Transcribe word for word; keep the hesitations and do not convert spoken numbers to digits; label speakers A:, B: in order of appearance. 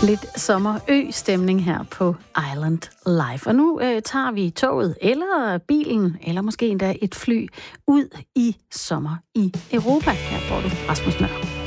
A: Lidt sommerø-stemning her på Island Live. Og nu øh, tager vi toget, eller bilen, eller måske endda et fly ud i sommer i Europa. Her får du Rasmus Nøhr.